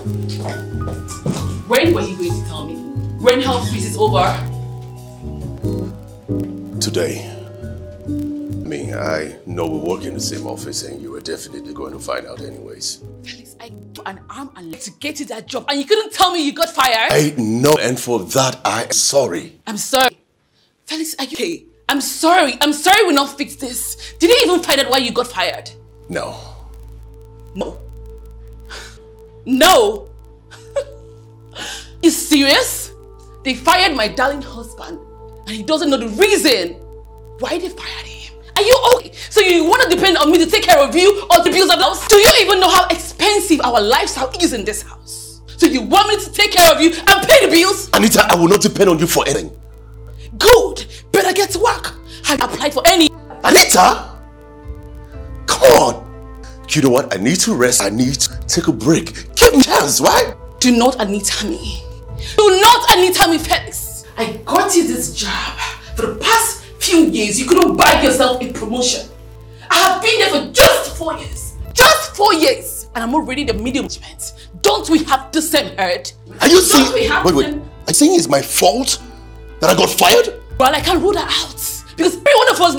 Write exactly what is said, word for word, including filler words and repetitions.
When were you going to tell me? When health fees is over? Today. I mean, I know we work in the same office and you were definitely going to find out anyways. Felix, I put an arm and leg to get you that job and you couldn't tell me you got fired? I know, and for that, I'm sorry. I'm sorry. Felix, are you okay? I'm sorry. I'm sorry we not fix this. Did you even find out why you got fired? No. No. No. You serious? They fired my darling husband and he doesn't know the reason why they fired him. Are you okay? So you want to depend on me to take care of you or the bills of the house? Do you even know how expensive our lifestyle is in this house? So you want me to take care of you and pay the bills? Anita, I will not depend on you for anything. Good. Better get to work. I applied for any... Anita! Come on. You know what? I need to rest. I need to take a break. Give me a chance, right? Do not Anita me. Do not Anita me, Felix. I got you this job. For the past few years, you couldn't buy yourself a promotion. I have been there for just four years. Just four years. And I'm already the medium management. Don't we have the same hurt? Are you saying... Wait, wait. Are you saying it's my fault that I got fired? Well, I can't rule that out. Because every one of us